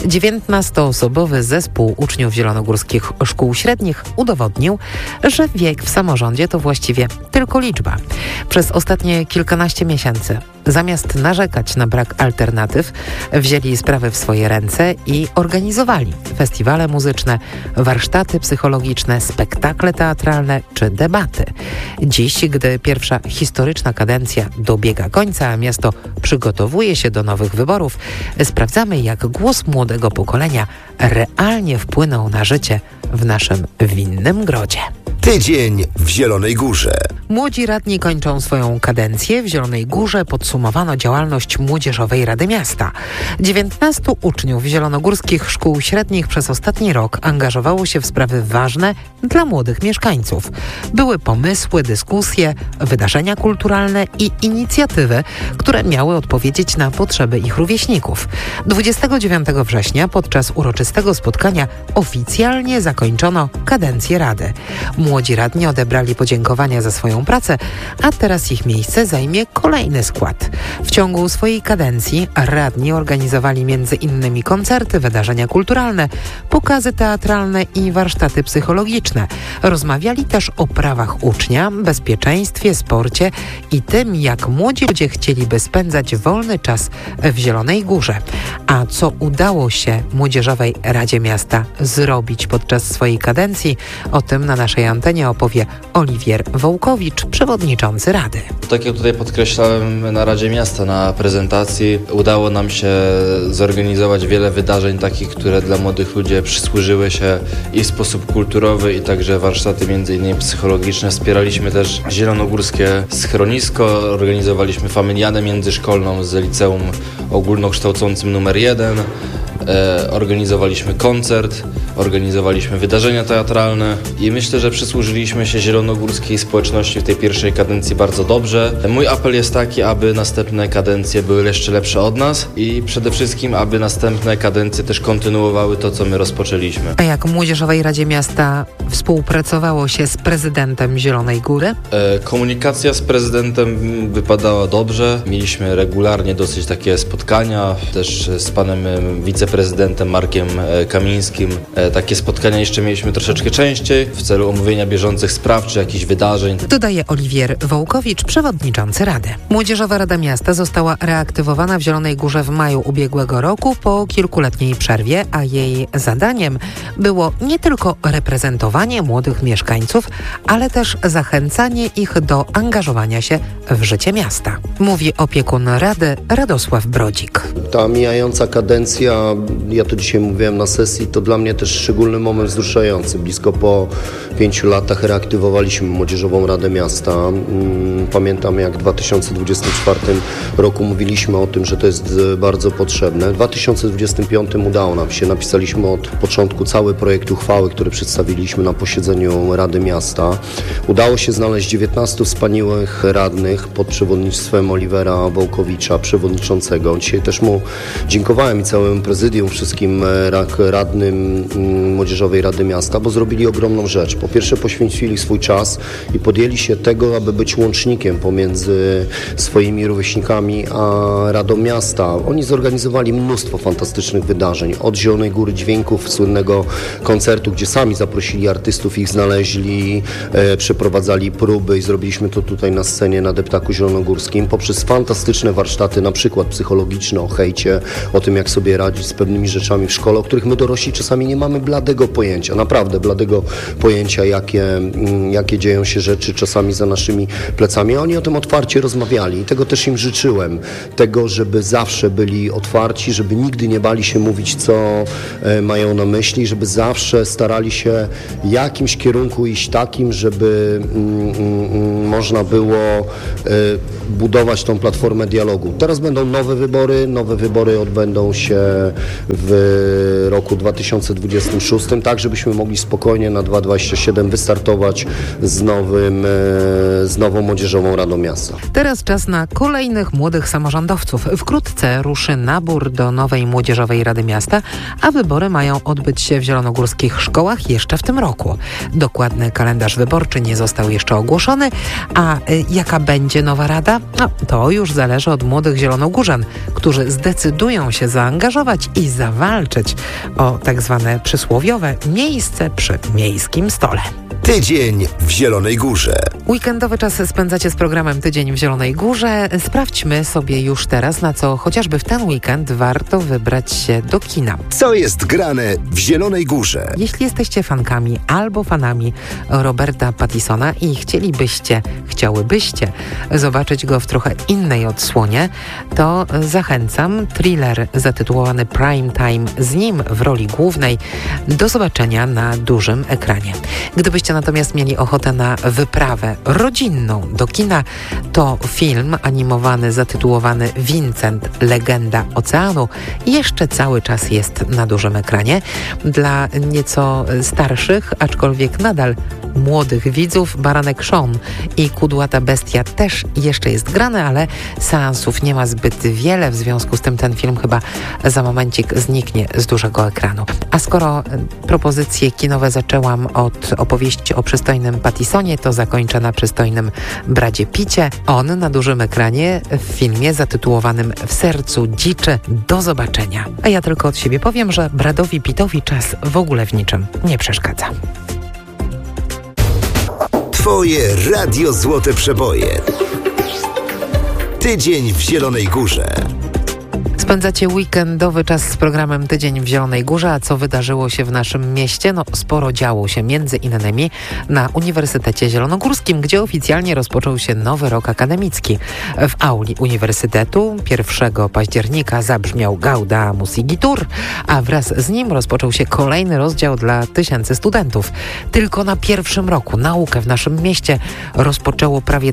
19-osobowy zespół uczniów zielonogórskich szkół średnich udowodnił, że wiek w samorządzie to właściwie tylko liczba. Przez ostatnie kilkanaście miesięcy, zamiast narzekać na brak alternatyw, wzięli sprawy w swoje ręce i organizowali festiwale muzyczne, warsztaty psychologiczne, spektakle teatralne czy debaty. Dziś, gdy pierwsza historyczna kadencja dobiega końca, a miasto przygotowuje się do nowych wyborów, sprawdzamy, jak głos młodego pokolenia realnie wpłynął na życie w naszym winnym grodzie. Tydzień w Zielonej Górze. Młodzi radni kończą swoją kadencję. W Zielonej Górze podsumowano działalność Młodzieżowej Rady Miasta. 19 uczniów zielonogórskich szkół średnich przez ostatni rok angażowało się w sprawy ważne dla młodych mieszkańców. Były pomysły, dyskusje, wydarzenia kulturalne i inicjatywy, które miały odpowiedzieć na potrzeby ich rówieśników. 29 września podczas uroczystego spotkania oficjalnie zakończono kadencję Rady. Młodzi radni odebrali podziękowania za swoją pracę, a teraz ich miejsce zajmie kolejny skład. W ciągu swojej kadencji radni organizowali m.in. koncerty, wydarzenia kulturalne, pokazy teatralne i warsztaty psychologiczne. Rozmawiali też o prawach ucznia, bezpieczeństwie, sporcie i tym, jak młodzi ludzie chcieliby spędzać wolny czas w Zielonej Górze. A co udało się Młodzieżowej Radzie Miasta zrobić podczas swojej kadencji, o tym na naszej antenie opowie Oliwier Wołkowicz, przewodniczący Rady. Tak jak tutaj podkreślałem na Radzie Miasta na prezentacji, udało nam się zorganizować wiele wydarzeń takich, które dla młodych ludzi przysłużyły się i w sposób kulturowy, i także warsztaty m.in. psychologiczne. Wspieraliśmy też zielonogórskie schronisko, organizowaliśmy familiadę międzyszkolną z liceum ogólnokształcącym numer 1. Organizowaliśmy koncert, organizowaliśmy wydarzenia teatralne i myślę, że przysłużyliśmy się zielonogórskiej społeczności w tej pierwszej kadencji bardzo dobrze. Mój apel jest taki, aby następne kadencje były jeszcze lepsze od nas i przede wszystkim, aby następne kadencje też kontynuowały to, co my rozpoczęliśmy. A jak Młodzieżowej Radzie Miasta współpracowało się z prezydentem Zielonej Góry? Komunikacja z prezydentem wypadała dobrze. Mieliśmy regularnie dosyć takie spotkania, też z panem wiceprezydentem Markiem Kamińskim. Takie spotkania jeszcze mieliśmy troszeczkę częściej w celu omówienia bieżących spraw czy jakichś wydarzeń. Dodaje Oliwier Wołkowicz, przewodniczący Rady. Młodzieżowa Rada Miasta została reaktywowana w Zielonej Górze w maju ubiegłego roku po kilkuletniej przerwie, a jej zadaniem było nie tylko reprezentowanie młodych mieszkańców, ale też zachęcanie ich do angażowania się w życie miasta. Mówi opiekun Rady Radosław Brodzik. Ta mijająca kadencja, ja to dzisiaj mówiłem na sesji, to dla mnie też szczególny moment wzruszający. Blisko po 5 latach reaktywowaliśmy Młodzieżową Radę Miasta. Pamiętam, jak w 2024 roku mówiliśmy o tym, że to jest bardzo potrzebne. W 2025 udało nam się. Napisaliśmy od początku cały projekt uchwały, który przedstawiliśmy na posiedzeniu Rady Miasta. Udało się znaleźć 19 wspaniałych radnych pod przewodnictwem Oliwera Wołkowicza, przewodniczącego. Dzisiaj też mu dziękowałem i całym prezydium, wszystkim radnym Młodzieżowej Rady Miasta, bo zrobili ogromną rzecz. Po pierwsze poświęcili swój czas i podjęli się tego, aby być łącznikiem pomiędzy swoimi rówieśnikami a Radą Miasta. Oni zorganizowali mnóstwo fantastycznych wydarzeń. Od Zielonej Góry Dźwięków, słynnego koncertu, gdzie sami zaprosili artystów, ich znaleźli, przeprowadzali próby i zrobiliśmy to tutaj na scenie na Deptaku Zielonogórskim, poprzez fantastyczne warsztaty, na przykład psychologiczne, o hejcie, o tym, jak sobie radzić z pewnymi rzeczami w szkole, o których my dorośli czasami nie mamy bladego pojęcia, naprawdę bladego pojęcia, jakie dzieją się rzeczy czasami za naszymi plecami. A oni o tym otwarcie rozmawiali i tego też im życzyłem. Tego, żeby zawsze byli otwarci, żeby nigdy nie bali się mówić, co mają na myśli, żeby zawsze starali się w jakimś kierunku iść takim, żeby można było budować tą platformę dialogu. Teraz będą nowe wybory odbędą się w roku 2025. 26, tak żebyśmy mogli spokojnie na 2027 wystartować z nową Młodzieżową Radą Miasta. Teraz czas na kolejnych młodych samorządowców. Wkrótce ruszy nabór do nowej Młodzieżowej Rady Miasta, a wybory mają odbyć się w zielonogórskich szkołach jeszcze w tym roku. Dokładny kalendarz wyborczy nie został jeszcze ogłoszony, a jaka będzie nowa rada? No, to już zależy od młodych zielonogórzan, którzy zdecydują się zaangażować i zawalczyć o tak zwane przysłowiowe miejsce przy miejskim stole. Tydzień w Zielonej Górze. Weekendowy czas spędzacie z programem Tydzień w Zielonej Górze. Sprawdźmy sobie już teraz, na co chociażby w ten weekend warto wybrać się do kina. Co jest grane w Zielonej Górze? Jeśli jesteście fankami albo fanami Roberta Pattisona i chciałybyście zobaczyć go w trochę innej odsłonie, to zachęcam. Thriller zatytułowany Prime Time z nim w roli głównej do zobaczenia na dużym ekranie. Gdybyście natomiast mieli ochotę na wyprawę rodzinną do kina, to film animowany zatytułowany Vincent, Legenda Oceanu jeszcze cały czas jest na dużym ekranie. Dla nieco starszych, aczkolwiek nadal młodych widzów, Baranek Sean i Kudłata Bestia też jeszcze jest grane, ale seansów nie ma zbyt wiele, w związku z tym ten film chyba za momencik zniknie z dużego ekranu. A skoro propozycje kinowe zaczęłam od opowieści o przystojnym Pattisonie, to zakończę na przystojnym Bradzie Pitcie. On na dużym ekranie w filmie zatytułowanym W sercu dziczy. Do zobaczenia. A ja tylko od siebie powiem, że Bradowi Pittowi czas w ogóle w niczym nie przeszkadza. Twoje Radio Złote Przeboje. Tydzień w Zielonej Górze. Spędzacie weekendowy czas z programem Tydzień w Zielonej Górze, a co wydarzyło się w naszym mieście? No, sporo działo się między innymi na Uniwersytecie Zielonogórskim, gdzie oficjalnie rozpoczął się nowy rok akademicki. W auli Uniwersytetu 1 października zabrzmiał Gauda Musigitur, a wraz z nim rozpoczął się kolejny rozdział dla tysięcy studentów. Tylko na pierwszym roku naukę w naszym mieście rozpoczęło prawie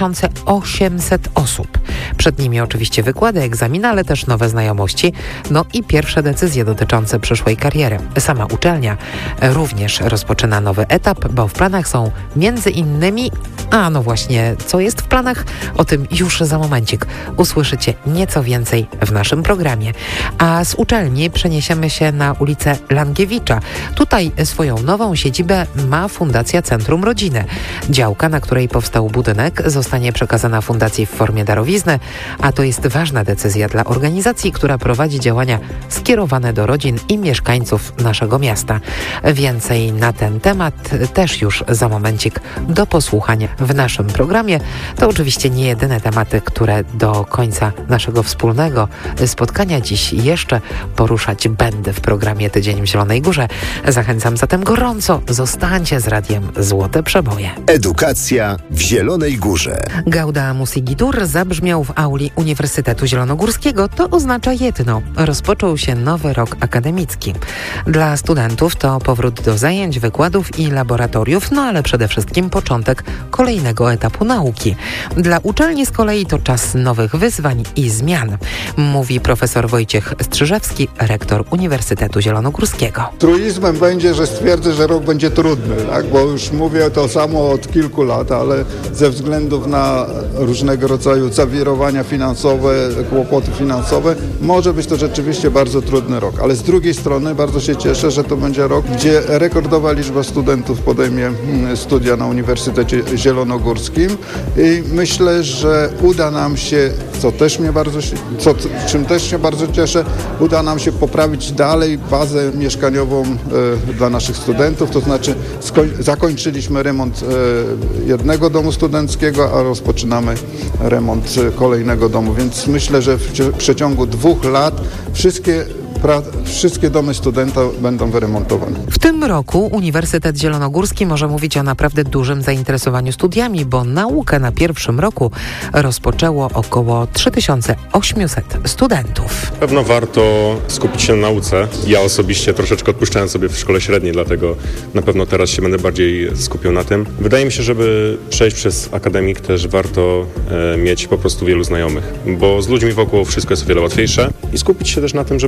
3800 osób. Przed nimi oczywiście wykłady, egzaminy, ale też nowe znajomości, no i pierwsze decyzje dotyczące przyszłej kariery. Sama uczelnia również rozpoczyna nowy etap, bo w planach są między innymi, a no właśnie, co jest w planach? O tym już za momencik usłyszycie nieco więcej w naszym programie. A z uczelni przeniesiemy się na ulicę Langiewicza. Tutaj swoją nową siedzibę ma Fundacja Centrum Rodziny. Działka, na której powstał budynek, zostanie przekazana fundacji w formie darowizny, a to jest ważna decyzja dla organizacji, która prowadzi działania skierowane do rodzin i mieszkańców naszego miasta. Więcej na ten temat też już za momencik do posłuchania w naszym programie. To oczywiście nie jedyne tematy, które do końca naszego wspólnego spotkania dziś jeszcze poruszać będę w programie Tydzień w Zielonej Górze. Zachęcam zatem gorąco, zostańcie z Radiem Złote Przeboje. Edukacja w Zielonej Górze. Gauda Musigitur zabrzmiał w auli Uniwersytetu Zielonogórskiego. To oznacza jedno. Rozpoczął się nowy rok akademicki. Dla studentów to powrót do zajęć, wykładów i laboratoriów, no ale przede wszystkim początek kolejnego etapu nauki. Dla uczelni z kolei to czas nowych wyzwań i zmian, mówi profesor Wojciech Strzyżewski, rektor Uniwersytetu Zielonogórskiego. Truizmem będzie, że stwierdzę, że rok będzie trudny, tak? Bo już mówię to samo od kilku lat, ale ze względów na różnego rodzaju zawirowania finansowe, kłopoty finansowe, może być to rzeczywiście bardzo trudny rok. Ale z drugiej strony bardzo się cieszę, że to będzie rok, gdzie rekordowa liczba studentów podejmie studia na Uniwersytecie Zielonogórskim i myślę, że uda nam się, czym też się bardzo cieszę, uda nam się poprawić dalej bazę mieszkaniową dla naszych studentów, to znaczy zakończyliśmy remont jednego domu studenckiego, a rozpoczynamy remont kolejnego domu, więc myślę, że w przeciągu 2 lat wszystkie domy studenta będą wyremontowane. W tym roku Uniwersytet Zielonogórski może mówić o naprawdę dużym zainteresowaniu studiami, bo naukę na pierwszym roku rozpoczęło około 3800 studentów. Pewno warto skupić się na nauce. Ja osobiście troszeczkę odpuszczałem sobie w szkole średniej, dlatego na pewno teraz się będę bardziej skupiał na tym. Wydaje mi się, żeby przejść przez akademik też warto mieć po prostu wielu znajomych, bo z ludźmi wokół wszystko jest o wiele łatwiejsze i skupić się też na tym, żeby korzystać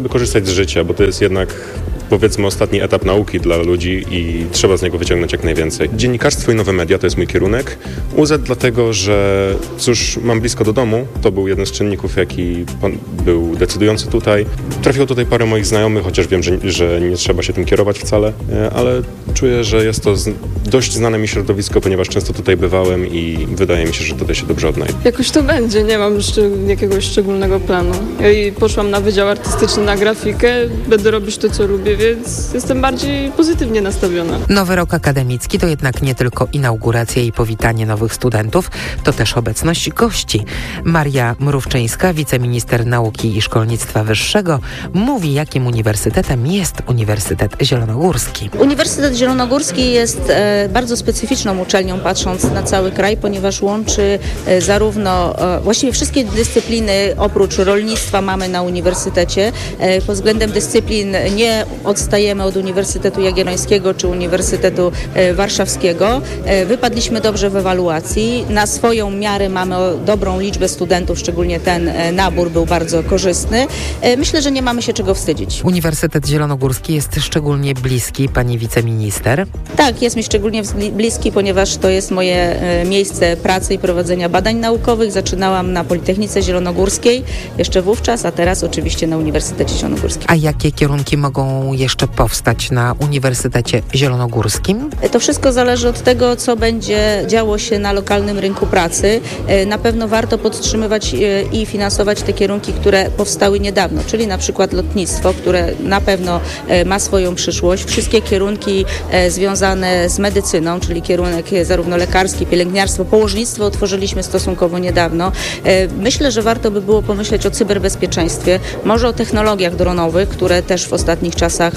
korzystać z życia, bo to jest jednak, powiedzmy, ostatni etap nauki dla ludzi i trzeba z niego wyciągnąć jak najwięcej. Dziennikarstwo i nowe media to jest mój kierunek. UZ dlatego, że cóż, mam blisko do domu. To był jeden z czynników, jaki był decydujący tutaj. Trafiło tutaj parę moich znajomych, chociaż wiem, że nie trzeba się tym kierować wcale, ale czuję, że jest to dość znane mi środowisko, ponieważ często tutaj bywałem i wydaje mi się, że tutaj się dobrze odnajdę. Jakoś to będzie, nie mam jakiegoś szczególnego planu. Ja poszłam na wydział artystyczny, na grafikę, będę robić to, co lubię, więc jestem bardziej pozytywnie nastawiona. Nowy rok akademicki to jednak nie tylko inauguracja i powitanie nowych studentów, to też obecność gości. Maria Mrówczyńska, wiceminister nauki i szkolnictwa wyższego, mówi, jakim uniwersytetem jest Uniwersytet Zielonogórski. Uniwersytet Zielonogórski jest bardzo specyficzną uczelnią, patrząc na cały kraj, ponieważ łączy zarówno właściwie wszystkie dyscypliny oprócz rolnictwa mamy na uniwersytecie. Pod względem dyscyplin nie odstajemy od Uniwersytetu Jagiellońskiego czy Uniwersytetu Warszawskiego. Wypadliśmy dobrze w ewaluacji. Na swoją miarę mamy dobrą liczbę studentów, szczególnie ten nabór był bardzo korzystny. Myślę, że nie mamy się czego wstydzić. Uniwersytet Zielonogórski jest szczególnie bliski pani wiceminister? Tak, jest mi szczególnie bliski, ponieważ to jest moje miejsce pracy i prowadzenia badań naukowych. Zaczynałam na Politechnice Zielonogórskiej jeszcze wówczas, a teraz oczywiście na Uniwersytecie Zielonogórskim. A jakie kierunki mogą jeszcze powstać na Uniwersytecie Zielonogórskim? To wszystko zależy od tego, co będzie działo się na lokalnym rynku pracy. Na pewno warto podtrzymywać i finansować te kierunki, które powstały niedawno, czyli na przykład lotnictwo, które na pewno ma swoją przyszłość. Wszystkie kierunki związane z medycyną, czyli kierunek zarówno lekarski, pielęgniarstwo, położnictwo otworzyliśmy stosunkowo niedawno. Myślę, że warto by było pomyśleć o cyberbezpieczeństwie, może o technologiach dronowych, które też w ostatnich czasach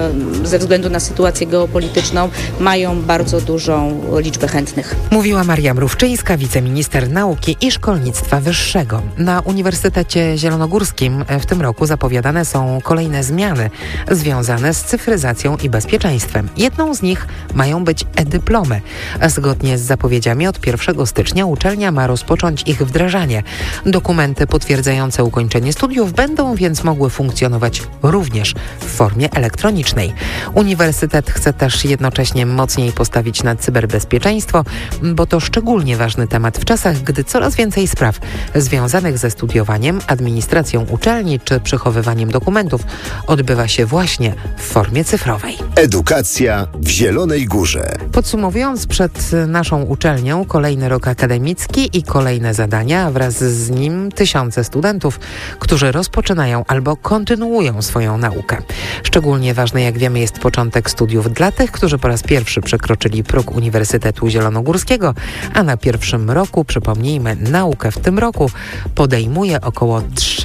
ze względu na sytuację geopolityczną mają bardzo dużą liczbę chętnych. Mówiła Maria Mrówczyńska, wiceminister nauki i szkolnictwa wyższego. Na Uniwersytecie Zielonogórskim w tym roku zapowiadane są kolejne zmiany związane z cyfryzacją i bezpieczeństwem. Jedną z nich mają być e-dyplomy. Zgodnie z zapowiedziami od 1 stycznia uczelnia ma rozpocząć ich wdrażanie. Dokumenty potwierdzające ukończenie studiów będą więc mogły funkcjonować również w formie elektronicznej. Uniwersytet chce też jednocześnie mocniej postawić na cyberbezpieczeństwo, bo to szczególnie ważny temat w czasach, gdy coraz więcej spraw związanych ze studiowaniem, administracją uczelni czy przechowywaniem dokumentów odbywa się właśnie w formie cyfrowej. Edukacja w Zielonej Górze. Podsumowując, przed naszą uczelnią kolejny rok akademicki i kolejne zadania, a wraz z nim tysiące studentów, którzy rozpoczynają albo kontynuują swoją naukę. Szczególnie ważny, jak wiemy, jest początek studiów dla tych, którzy po raz pierwszy przekroczyli próg Uniwersytetu Zielonogórskiego, a na pierwszym roku, przypomnijmy, naukę w tym roku podejmuje około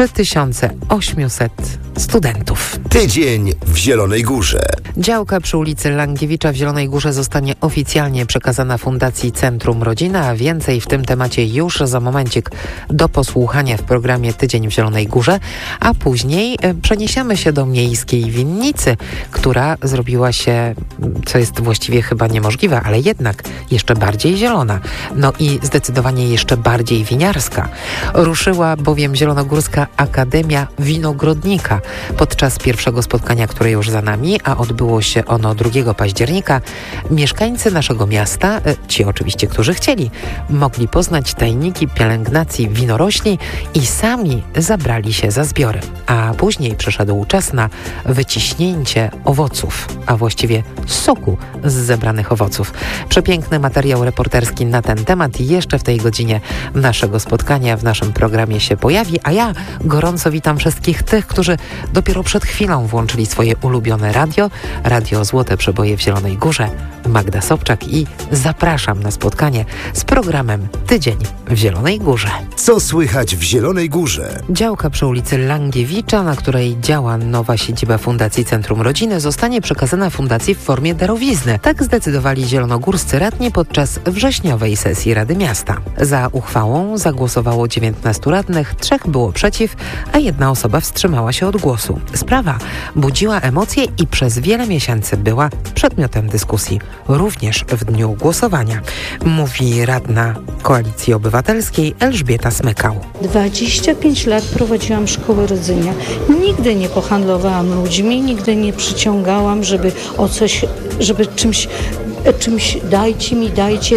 3800 studentów. Tydzień w Zielonej Górze. Działka przy ulicy Langiewicza w Zielonej Górze zostanie oficjalnie przekazana Fundacji Centrum Rodzina, a więcej w tym temacie już za momencik do posłuchania w programie Tydzień w Zielonej Górze, a później przeniesiemy się do miejskiej winnicy, która zrobiła się, co jest właściwie chyba niemożliwe, ale jednak jeszcze bardziej zielona. No i zdecydowanie jeszcze bardziej winiarska. Ruszyła bowiem Zielonogórska Akademia Winogrodnika. Podczas pierwszego spotkania, które już za nami, a odbyło się ono 2 października, mieszkańcy naszego miasta, ci oczywiście, którzy chcieli, mogli poznać tajniki pielęgnacji winorośli i sami zabrali się za zbiory. A później przyszedł czas na wyciśnięcie owoców, a właściwie soku z zebranych owoców. Przepiękny materiał reporterski na ten temat jeszcze w tej godzinie naszego spotkania w naszym programie się pojawi, a ja gorąco witam wszystkich tych, którzy dopiero przed chwilą włączyli swoje ulubione radio Złote Przeboje w Zielonej Górze. Magda Sobczak i zapraszam na spotkanie z programem Tydzień w Zielonej Górze. Co słychać w Zielonej Górze? Działka przy ulicy Langiewicza, na której działa nowa siedziba Fundacji Centrum Rodziny, zostanie przekazana fundacji w formie darowizny. Tak zdecydowali zielonogórscy radni podczas wrześniowej sesji Rady Miasta. Za uchwałą zagłosowało 19 radnych, 3 było przeciw, a 1 osoba wstrzymała się od głosu. Sprawa budziła emocje i przez wiele miesięcy była przedmiotem dyskusji również w dniu głosowania, mówi radna Koalicji Obywatelskiej Elżbieta Smykał. 25 lat prowadziłam szkołę rodzenia. Nigdy nie pohandlowałam ludźmi, nigdy nie przyciągałam, żeby o coś, żeby czymś dajcie mi,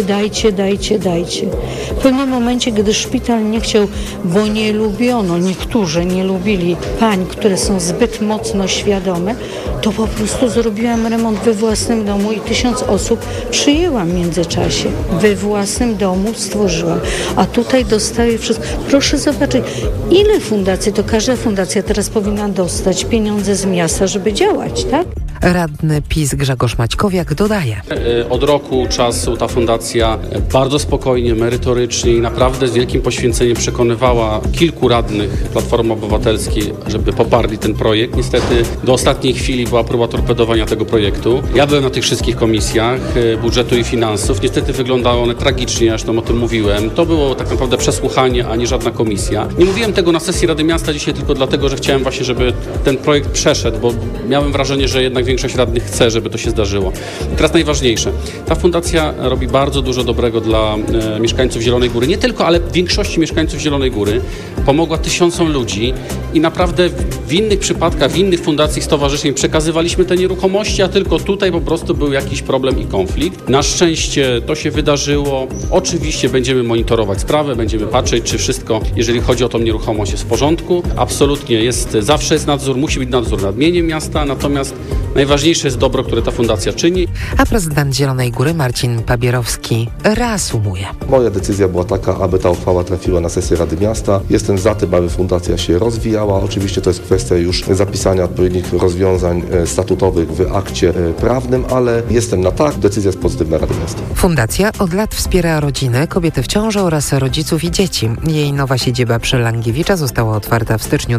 dajcie. W pewnym momencie, gdy szpital nie chciał, bo nie lubiono, niektórzy nie lubili pań, które są zbyt mocno świadome, to po prostu zrobiłam remont we własnym domu i 1000 osób przyjęłam w międzyczasie. We własnym domu stworzyłam. A tutaj dostaję wszystko. Proszę zobaczyć, ile fundacji, to każda fundacja teraz powinna dostać pieniądze z miasta, żeby działać, tak? Radny PiS Grzegorz Maćkowiak dodaje. Od roku czasu ta fundacja bardzo spokojnie, merytorycznie i naprawdę z wielkim poświęceniem przekonywała kilku radnych Platformy Obywatelskiej, żeby poparli ten projekt. Niestety do ostatniej chwili była próba torpedowania tego projektu. Ja byłem na tych wszystkich komisjach budżetu i finansów. Niestety wyglądały one tragicznie, zresztą o tym mówiłem. To było tak naprawdę przesłuchanie, a nie żadna komisja. Nie mówiłem tego na sesji Rady Miasta dzisiaj tylko dlatego, że chciałem właśnie, żeby ten projekt przeszedł, bo miałem wrażenie, że jednak większość radnych chce, żeby to się zdarzyło. I teraz najważniejsze. Ta fundacja robi bardzo dużo dobrego dla mieszkańców Zielonej Góry. Nie tylko, ale większości mieszkańców Zielonej Góry. Pomogła tysiącom ludzi i naprawdę w innych przypadkach, w innych fundacji, stowarzyszeń przekazywaliśmy te nieruchomości, a tylko tutaj po prostu był jakiś problem i konflikt. Na szczęście to się wydarzyło. Oczywiście będziemy monitorować sprawę, będziemy patrzeć, czy wszystko, jeżeli chodzi o tą nieruchomość, jest w porządku. Absolutnie zawsze jest nadzór, musi być nadzór nad mieniem miasta, natomiast najważniejsze jest dobro, które ta fundacja czyni. A prezydent Zielonej Góry Marcin Pabierowski reasumuje. Moja decyzja była taka, aby ta uchwała trafiła na sesję Rady Miasta. Jestem za tym, aby fundacja się rozwijała. Oczywiście to jest kwestia już zapisania odpowiednich rozwiązań statutowych w akcie prawnym, ale jestem na tak. Decyzja jest pozytywna Rady Miasta. Fundacja od lat wspiera rodziny, kobiety w ciąży oraz rodziców i dzieci. Jej nowa siedziba przy Langiewicza została otwarta w styczniu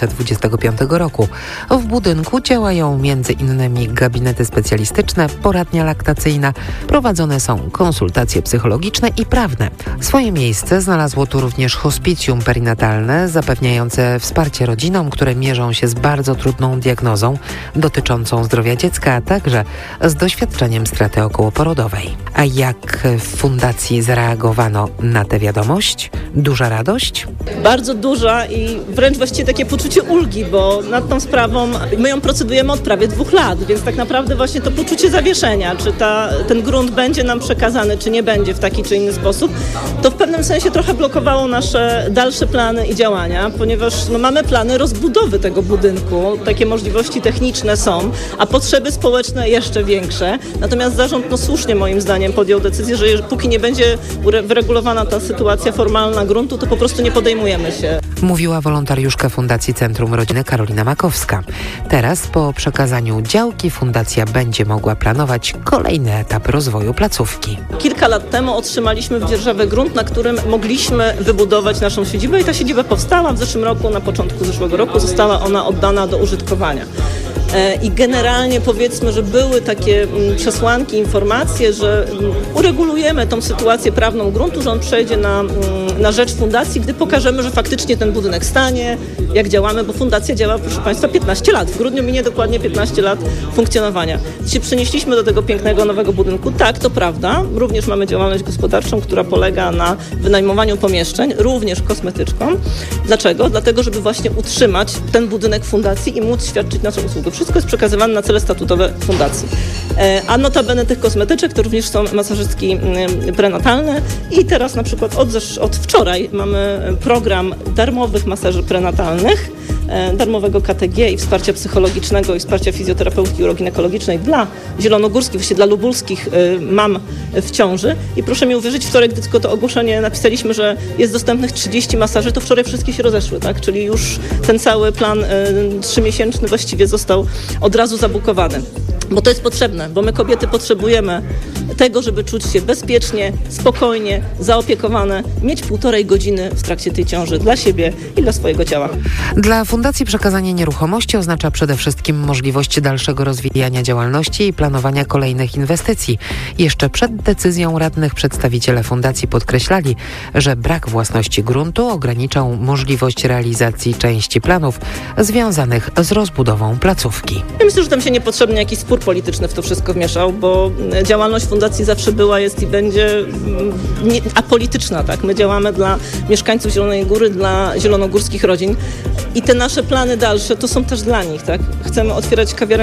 2025 roku. W budynku działają m.in. gabinety specjalistyczne, poradnia laktacyjna, prowadzone są konsultacje psychologiczne i prawne. Swoje miejsce znalazło tu również hospicjum perinatalne, zapewniające wsparcie rodzinom, które mierzą się z bardzo trudną diagnozą dotyczącą zdrowia dziecka, a także z doświadczeniem straty okołoporodowej. A jak w fundacji zareagowano na tę wiadomość? Duża radość? Bardzo duża i wręcz właściwie takie poczucie ulgi, bo nad tą sprawą my ją procedujemy od prawie 2 lat, więc tak naprawdę właśnie to poczucie zawieszenia, czy ten grunt będzie nam przekazany, czy nie będzie w taki czy inny sposób, to w pewnym sensie trochę blokowało nasze dalsze plany i działania, ponieważ mamy plany rozbudowy tego budynku, takie możliwości techniczne są, a potrzeby społeczne jeszcze większe. Natomiast zarząd słusznie moim zdaniem podjął decyzję, że póki nie będzie wyregulowana ta sytuacja formalna gruntu, to po prostu nie podejmujemy się. Mówiła wolontariuszka Fundacji Centrum Rodziny Karolina Makowska. Teraz po przekazaniu działki fundacja będzie mogła planować kolejny etap rozwoju placówki. Kilka lat temu otrzymaliśmy w Dzierżawie grunt, na którym mogliśmy wybudować naszą siedzibę i ta siedziba powstała w zeszłym roku, na początku zeszłego roku została ona oddana do użytkowania. I generalnie powiedzmy, że były takie przesłanki, informacje, że uregulujemy tą sytuację prawną gruntu, że on przejdzie na rzecz fundacji, gdy pokażemy, że faktycznie ten budynek stanie, jak działamy, bo fundacja działa, proszę Państwa, 15 lat. W grudniu minie dokładnie 15 lat funkcjonowania. Się przenieśliśmy do tego pięknego nowego budynku. Tak, to prawda. Również mamy działalność gospodarczą, która polega na wynajmowaniu pomieszczeń, również kosmetyczką. Dlaczego? Dlatego, żeby właśnie utrzymać ten budynek fundacji i móc świadczyć naszą usługę. Wszystko jest przekazywane na cele statutowe fundacji. A notabene tych kosmetyczek to również są masażystki prenatalne i teraz na przykład od wczoraj mamy program darmowych masaży prenatalnych, darmowego KTG i wsparcia psychologicznego i wsparcia fizjoterapeutyki uroginekologicznej dla zielonogórskich, właściwie dla lubulskich mam w ciąży. I proszę mi uwierzyć, wczoraj, gdy tylko to ogłoszenie napisaliśmy, że jest dostępnych 30 masaży, to wczoraj wszystkie się rozeszły, tak? Czyli już ten cały plan 3-miesięczny właściwie został od razu zabukowany. Bo to jest potrzebne, bo my kobiety potrzebujemy tego, żeby czuć się bezpiecznie, spokojnie, zaopiekowane, mieć 1,5 godziny w trakcie tej ciąży dla siebie i dla swojego ciała. Dla Fundacji przekazanie nieruchomości oznacza przede wszystkim możliwość dalszego rozwijania działalności i planowania kolejnych inwestycji. Jeszcze przed decyzją radnych przedstawiciele fundacji podkreślali, że brak własności gruntu ograniczał możliwość realizacji części planów związanych z rozbudową placówki. Ja myślę, że tam się niepotrzebnie jakiś spór polityczny w to wszystko wmieszał, bo działalność fundacji zawsze była, jest i będzie apolityczna. Tak? My działamy dla mieszkańców Zielonej Góry, dla zielonogórskich rodzin i te nasze plany dalsze to są też dla nich. Tak? Chcemy otwierać kawiarnie